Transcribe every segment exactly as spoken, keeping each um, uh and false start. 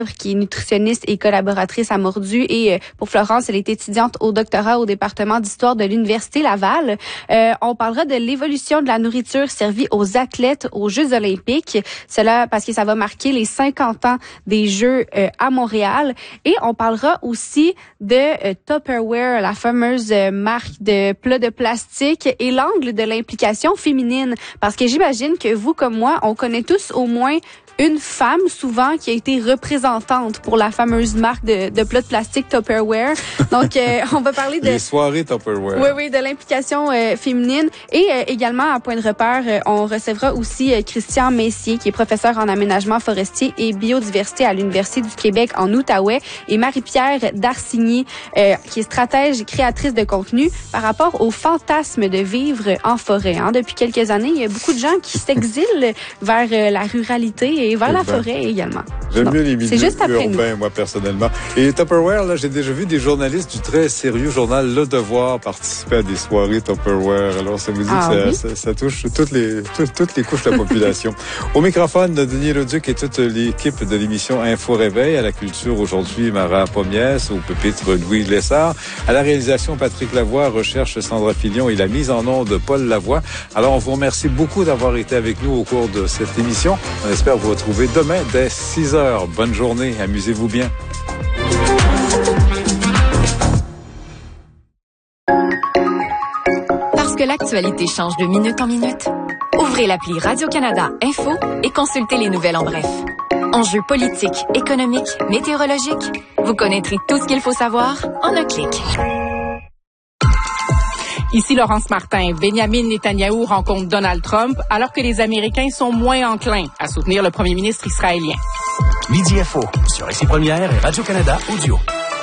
qui est nutritionniste et collaboratrice à Mordu. Et euh, pour Florence, elle est étudiante au doctorat au département d'histoire de l'Université Laval. Euh, on parlera de l'évolution de la nourriture servie aux athlètes aux Jeux olympiques. Cela parce que ça va marquer les cinquante ans des Jeux euh, à Montréal. Et on parlera aussi de euh, Tupperware, la fameuse euh, marque de plats de plastique, et l'angle de l'implication féminine. Parce que j'imagine que vous, comme moi, on connaît tous au moins une femme, souvent, qui a été représentante pour la fameuse marque de, de plats de plastique Tupperware. Donc, euh, on va parler de... Les soirées Tupperware. Oui, oui, de l'implication euh, féminine. Et euh, également, à Point de repère, euh, on recevra aussi euh, Christian Messier, qui est professeur en aménagement forestier et biodiversité à l'Université du Québec en Outaouais, et Marie-Pierre Darcigny, euh, qui est stratège créatrice de contenu par rapport au fantasme de vivre en forêt. Hein. Depuis quelques années, il y a beaucoup de gens qui s'exilent vers euh, la ruralité et vers la forêt également. J'aime Donc, mieux les milieux juste après urbains, moi, personnellement. Et Tupperware, là, j'ai déjà vu des journalistes du très sérieux journal Le Devoir participer à des soirées Tupperware. Alors, ça vous dit ah, que ça, oui? ça, ça touche toutes les, toutes, toutes les couches de la population. Au microphone, Denis Leduc et toute l'équipe de l'émission Info Réveil. À la culture, aujourd'hui, Mara Pommiès. Au pupitre, Louis Lessard. À la réalisation, Patrick Lavoie. Recherche, Sandra Filion. Et la mise en onde, Paul Lavoie. Alors, on vous remercie beaucoup d'avoir été avec nous au cours de cette émission. On espère vous retrouver demain dès six heures. Bonne journée, amusez-vous bien. Parce que l'actualité change de minute en minute, ouvrez l'appli Radio-Canada Info et consultez les nouvelles en bref. Enjeux politiques, économiques, météorologiques, vous connaîtrez tout ce qu'il faut savoir en un clic. Ici Laurence Martin. Benjamin Netanyahou rencontre Donald Trump alors que les Américains sont moins enclins à soutenir le premier ministre israélien. Midi Info sur Ici Première et Radio-Canada Audio.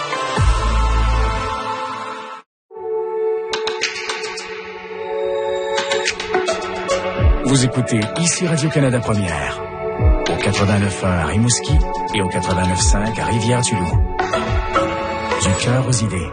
Vous écoutez Ici Radio-Canada Première au quatre-vingt-neuf un à Rimouski et au quatre-vingt-neuf virgule cinq à Rivière-du-Loup. Du cœur aux idées.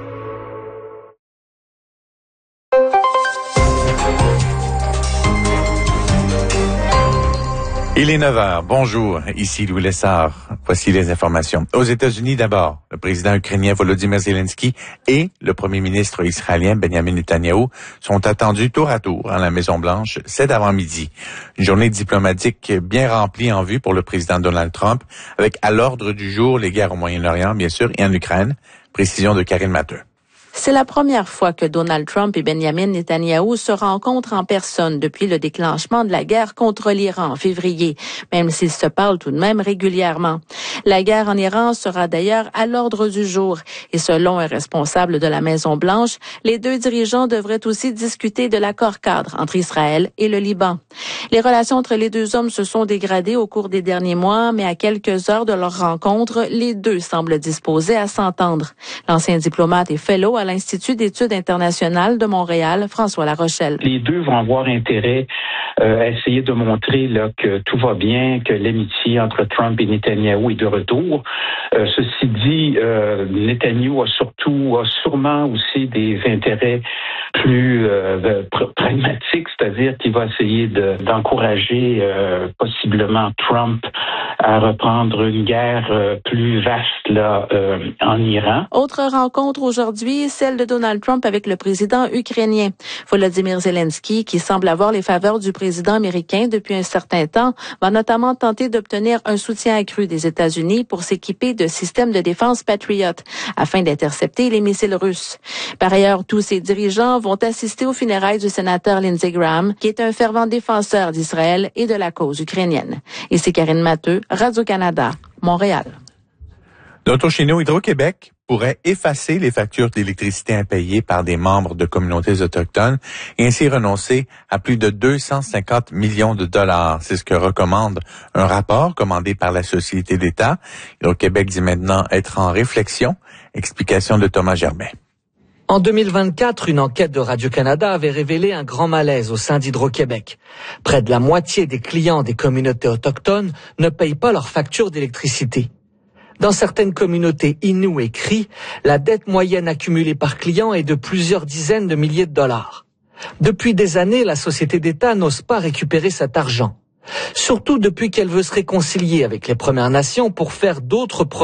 Il est neuf heures. Bonjour, ici Louis Lessard. Voici les informations. Aux États-Unis d'abord, le président ukrainien Volodymyr Zelensky et le premier ministre israélien Benjamin Netanyahou sont attendus tour à tour à la Maison-Blanche cet avant-midi. Une journée diplomatique bien remplie en vue pour le président Donald Trump, avec à l'ordre du jour les guerres au Moyen-Orient, bien sûr, et en Ukraine. Précision de Karine Matteux. C'est la première fois que Donald Trump et Benjamin Netanyahou se rencontrent en personne depuis le déclenchement de la guerre contre l'Iran en février, même s'ils se parlent tout de même régulièrement. La guerre en Iran sera d'ailleurs à l'ordre du jour et selon un responsable de la Maison-Blanche, les deux dirigeants devraient aussi discuter de l'accord cadre entre Israël et le Liban. Les relations entre les deux hommes se sont dégradées au cours des derniers mois, mais à quelques heures de leur rencontre, les deux semblent disposés à s'entendre. L'ancien diplomate et fellow à l'Institut d'études internationales de Montréal, François Larochelle. Les deux vont avoir intérêt euh, à essayer de montrer là, que tout va bien, que l'amitié entre Trump et Netanyahou est de retour. Euh, ceci dit, euh, Netanyahou a surtout, a sûrement aussi des intérêts plus euh, pr- pragmatiques, c'est-à-dire qu'il va essayer de, d'encourager euh, possiblement Trump à reprendre une guerre euh, plus vaste là euh, en Iran. Autre rencontre aujourd'hui, celle de Donald Trump avec le président ukrainien. Volodymyr Zelensky, qui semble avoir les faveurs du président américain depuis un certain temps, va notamment tenter d'obtenir un soutien accru des États-Unis pour s'équiper de systèmes de défense Patriot afin d'intercepter les missiles russes. Par ailleurs, tous ces dirigeants vont assister aux funérailles du sénateur Lindsey Graham, qui est un fervent défenseur d'Israël et de la cause ukrainienne. Ici Karine Matteux, Radio-Canada, Montréal. L'Auto-Chino Hydro-Québec pourrait effacer les factures d'électricité impayées par des membres de communautés autochtones et ainsi renoncer à plus de deux cent cinquante millions de dollars. C'est ce que recommande un rapport commandé par la Société d'État. Hydro-Québec dit maintenant être en réflexion. Explication de Thomas Germain. En deux mille vingt-quatre, une enquête de Radio-Canada avait révélé un grand malaise au sein d'Hydro-Québec. Près de la moitié des clients des communautés autochtones ne payent pas leurs factures d'électricité. Dans certaines communautés Innu et Cri, la dette moyenne accumulée par client est de plusieurs dizaines de milliers de dollars. Depuis des années, la Société d'État n'ose pas récupérer cet argent. Surtout depuis qu'elle veut se réconcilier avec les Premières Nations pour faire d'autres projets